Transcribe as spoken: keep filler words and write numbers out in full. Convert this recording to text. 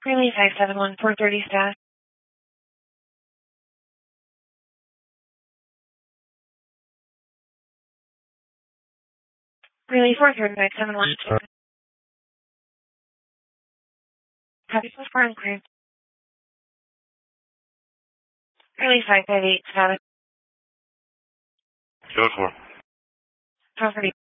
Relay five seven one four thirty status. Relay four thirty five seven one. Copy so far and clear. Relay five five eight status. Go for. Property.